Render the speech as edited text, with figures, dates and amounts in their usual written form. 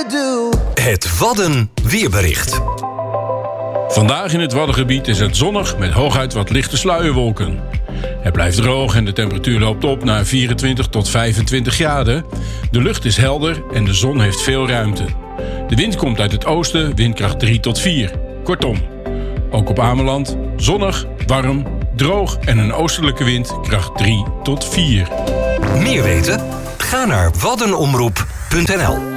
to do. Het Wadden weerbericht. Vandaag in het Waddengebied is het zonnig met hooguit wat lichte sluierwolken. Het blijft droog en de temperatuur loopt op naar 24 tot 25 graden. De lucht is helder en de zon heeft veel ruimte. De wind komt uit het oosten, windkracht 3 tot 4. Kortom, ook op Ameland, zonnig, warm, droog en een oostelijke wind, kracht 3 tot 4. Meer weten? Ga naar waddenomroep.nl